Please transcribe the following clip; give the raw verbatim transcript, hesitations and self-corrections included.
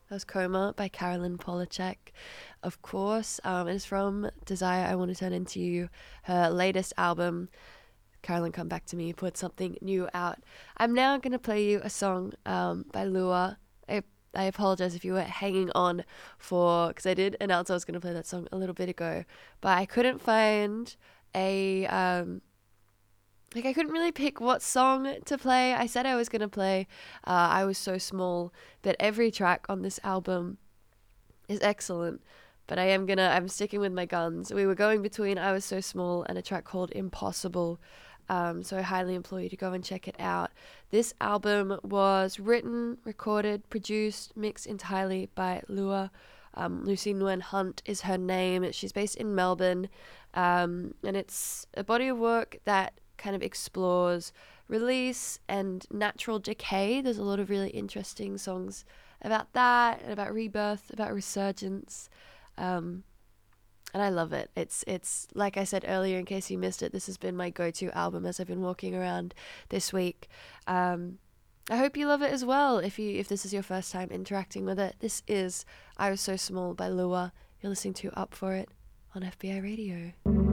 That was Coma by Carolyn Polachek, of course. Um, it's from Desire I Want to Turn Into You, her latest album. Carolyn, come back to me, put something new out. I'm now going to play you a song um, by Lua. I, I apologize if you were hanging on for, because I did announce I was going to play that song a little bit ago, but I couldn't find a, um, like I couldn't really pick what song to play. I said I was going to play uh, I Was So Small, but every track on this album is excellent. But I am gonna, I'm sticking with my guns. We were going between I Was So Small and a track called Impossible. Um, so I highly implore you to go and check it out. This album was written, recorded, produced, mixed entirely by Lua. Um, Lucy Nguyen Hunt is her name. She's based in Melbourne. Um, and it's a body of work that kind of explores release and natural decay. There's a lot of really interesting songs about that and about rebirth, about resurgence. Um, and I love it. It's it's like I said earlier, in case you missed it, this has been my go-to album as I've been walking around this week. Um, I hope you love it as well. If you if this is your first time interacting with it, this is I Was So Small by Lua. You're listening to Up For It on F B I Radio.